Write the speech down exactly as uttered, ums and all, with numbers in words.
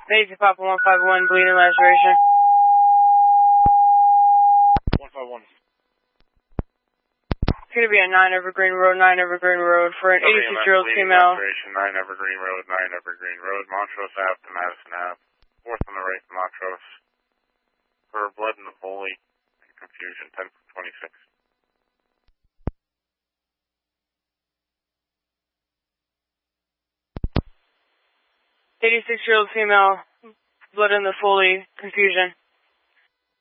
Daisy Papa one five one, bleeding laceration. one five one. It's going to be a nine Evergreen Road, nine Evergreen Road for an eighty-six-year-old female. nine Evergreen Road, nine Evergreen Road, Montrose Ave to Madison Ave. Fourth on the right to Montrose. For blood in the Foley and confusion, ten twenty-six. eighty-six-year-old female, blood in the Foley, confusion.